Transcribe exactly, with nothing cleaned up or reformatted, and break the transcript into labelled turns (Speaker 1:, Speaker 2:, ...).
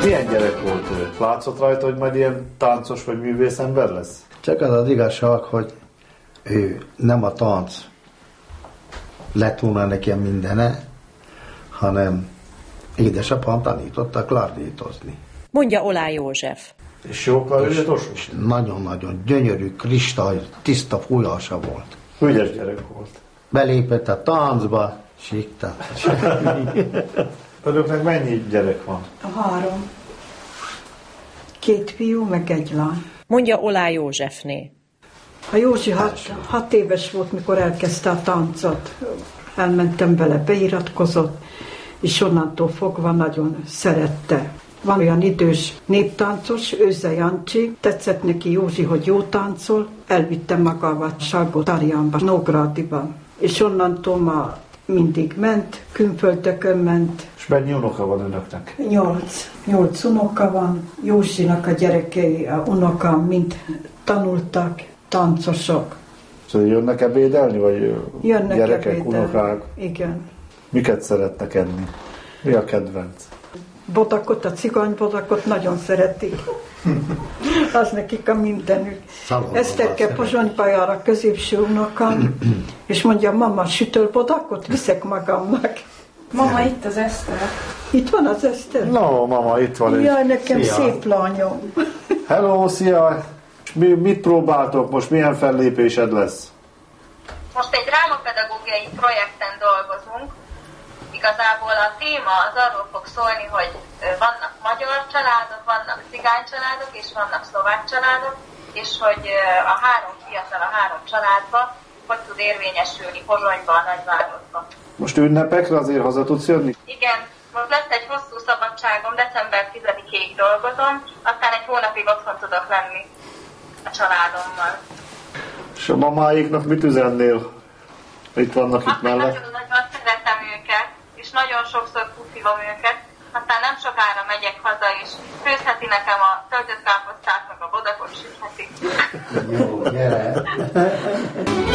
Speaker 1: Milyen gyerek volt ő? Látszott rajta, hogy majd ilyen táncos vagy művész ember lesz?
Speaker 2: Csak az az igazság, hogy ő nem a tánc lett volna nekem mindene, hanem édesapám tanította klardítozni.
Speaker 3: Mondja Oláh József.
Speaker 1: És jó klardítós?
Speaker 2: Nagyon-nagyon gyönyörű, kristály, tiszta fújása volt.
Speaker 1: Ügyes gyerek volt.
Speaker 2: Belépett a táncba, sikta.
Speaker 1: Önöknek mennyi gyerek van?
Speaker 4: Három. Két fiú, meg egy lány.
Speaker 3: Mondja Oláh Józsefné.
Speaker 4: A Józsi hat, hat éves volt, mikor elkezdte a táncot. Elmentem vele, beiratkozott, és onnantól fogva nagyon szerette. Van olyan idős néptáncos, Őze Jancsi, tetszett neki Józsi, hogy jó táncol, elvittem magával Salgótarjánba, Nógrádiban. És onnantól már mindig ment, külföldökön ment.
Speaker 1: És mennyi unoka van önöknek?
Speaker 4: Nyolc. Nyolc unoka van. Józsinak a gyerekei, a unokám mind tanultak, táncosok.
Speaker 1: Szóval jönnek ebédelni, vagy
Speaker 4: Jönnek
Speaker 1: gyerekek,
Speaker 4: ebédelni.
Speaker 1: unokák?
Speaker 4: Igen.
Speaker 1: Miket szeretnek enni? Mi a kedvenc?
Speaker 4: Bodakot, a ciganybodakot nagyon szeretik. Az nekik a mindenük. Eszterke Pozsonyba jár a középső unokám, és mondja, mama, sütöl bodakot? Viszek magamnak.
Speaker 5: Mama, itt az Eszter.
Speaker 4: Itt van az Eszter?
Speaker 1: No, mama, itt van.
Speaker 4: Jaj, nekem
Speaker 1: Szia.
Speaker 4: Szép lányom.
Speaker 1: Hello, szia! Mi, mit próbáltok most? Milyen fellépésed lesz?
Speaker 6: Most egy drámapedagógiai projekten dolgozunk. Igazából a téma az arról fog szólni, hogy vannak magyar családok, vannak cigány családok, és vannak szlovák családok, és hogy a három fiatal a három családba hogy tud érvényesülni Pozsonyba, a nagyvárosba.
Speaker 1: Most ünnepekre azért haza tudsz jönni?
Speaker 6: Igen, most lesz egy hosszú szabadságom, december tizedikéig dolgozom, aztán egy hónapig otthon tudok lenni a családommal.
Speaker 1: És a mamáiknak mit üzennél? Itt vannak itt mellett.
Speaker 6: Nagyon-nagyon szeretem őket, és nagyon sokszor puszilom őket, aztán nem sokára megyek haza, és főzheti nekem a töltött káposztát, meg a bodakot sütheti.
Speaker 2: Jó, gyere!